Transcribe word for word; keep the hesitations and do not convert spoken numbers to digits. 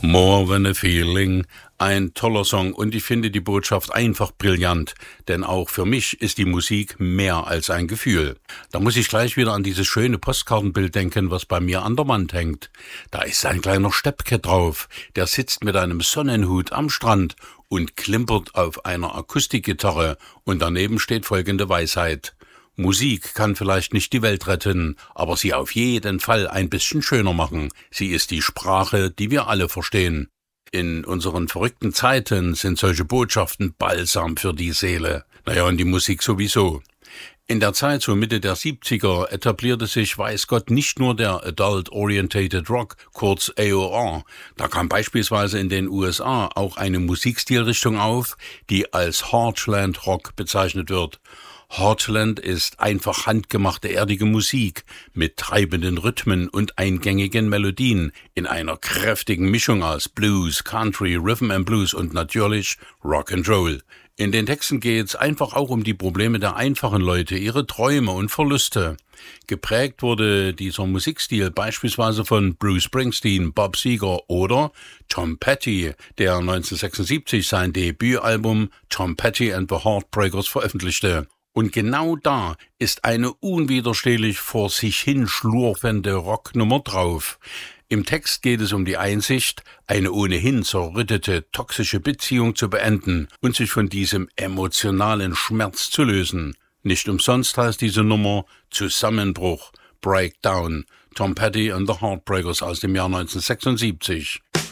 More Than a Feeling, ein toller Song und ich finde die Botschaft einfach brillant, denn auch für mich ist die Musik mehr als ein Gefühl. Da muss ich gleich wieder an dieses schöne Postkartenbild denken, was bei mir an der Wand hängt. Da ist ein kleiner Steppke drauf, der sitzt mit einem Sonnenhut am Strand und klimpert auf einer Akustikgitarre und daneben steht folgende Weisheit: Musik kann vielleicht nicht die Welt retten, aber sie auf jeden Fall ein bisschen schöner machen. Sie ist die Sprache, die wir alle verstehen. In unseren verrückten Zeiten sind solche Botschaften Balsam für die Seele. Naja, und die Musik sowieso. In der Zeit so Mitte der siebziger etablierte sich, weiß Gott, nicht nur der Adult Orientated Rock, kurz A O R. Da kam beispielsweise in den U S A auch eine Musikstilrichtung auf, die als Heartland Rock bezeichnet wird. Heartland ist einfach handgemachte erdige Musik mit treibenden Rhythmen und eingängigen Melodien in einer kräftigen Mischung aus Blues, Country, Rhythm and Blues und natürlich Rock'n'Roll. In den Texten geht's einfach auch um die Probleme der einfachen Leute, ihre Träume und Verluste. Geprägt wurde dieser Musikstil beispielsweise von Bruce Springsteen, Bob Seger oder Tom Petty, der neunzehnhundertsechsundsiebzig sein Debütalbum Tom Petty and the Heartbreakers veröffentlichte. Und genau da ist eine unwiderstehlich vor sich hin schlurfende Rocknummer drauf. Im Text geht es um die Einsicht, eine ohnehin zerrüttete, toxische Beziehung zu beenden und sich von diesem emotionalen Schmerz zu lösen. Nicht umsonst heißt diese Nummer Zusammenbruch, Breakdown, Tom Petty and the Heartbreakers aus dem Jahr neunzehnhundertsechsundsiebzig.